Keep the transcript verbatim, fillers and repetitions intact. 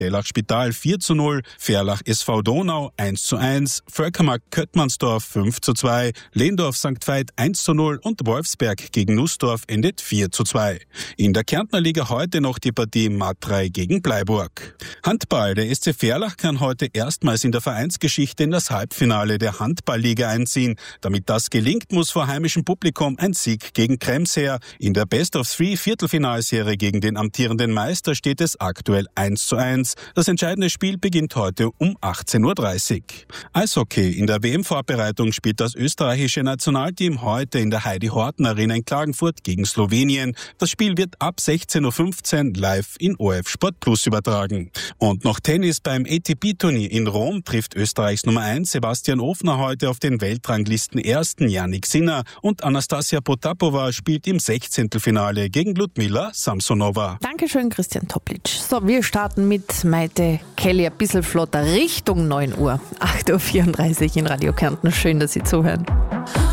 Dellach Spital vier zu null, Ferlach S V Donau eins zu eins, Völkermarkt Köttmannsdorf fünf zu zwei, Lehndorf Sankt Veit eins zu null und Wolfsberg gegen Nussdorf endet vier zu zwei. In der Kärntner Liga heute noch die Partie Matrei gegen Bleiburg. Handball. Der S C Ferlach kann heute erstmals in der Vereinsgeschichte in das Halbfinale der Handballliga einziehen. Damit das gelingt, muss vor heimischem Publikum ein Sieg gegen Krems her. In der Best-of-Three-Viertelfinalserie gegen den amtierenden Meister steht es aktuell eins zu eins. Das entscheidende Spiel beginnt heute um achtzehn Uhr dreißig. Eishockey. In der W M-Vorbereitung spielt das österreichische Nationalteam heute in der Heidi-Horten-Arena in Klagenfurt gegen Slowenien. Das Spiel wird ab sechzehn Uhr fünfzehn live in O R F Sport Plus übertragen. Und noch Tennis. Beim A T P-Turnier in Rom trifft Österreichs Nummer eins Sebastian Ofner heute auf den Weltranglisten ersten Jannik Sinner und Anastasia Potapova spielt im Sechzehntelfinale gegen Ludmila Samsonova. Dankeschön, Christian Toplic. So, wir starten mit Maite Kelly ein bisschen flotter Richtung neun Uhr. acht Uhr vierunddreißig in Radio Kärnten. Schön, dass Sie zuhören.